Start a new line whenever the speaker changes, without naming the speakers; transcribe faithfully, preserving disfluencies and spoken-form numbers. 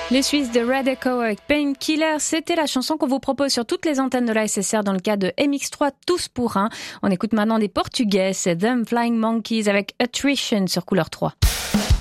Les Suisses de Red Echo avec Painkiller, c'était la chanson qu'on vous propose sur toutes les antennes de la S S R dans le cadre de M X trois Tous pour un. On écoute maintenant des Portugais, c'est Them Flying Monkeys avec Attrition sur Couleur trois.